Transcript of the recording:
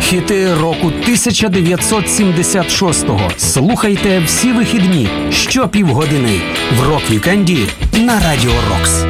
Хіти року 1976-го. Слухайте всі вихідні, що півгодини в Рок-вікенді на Радіо Рокс.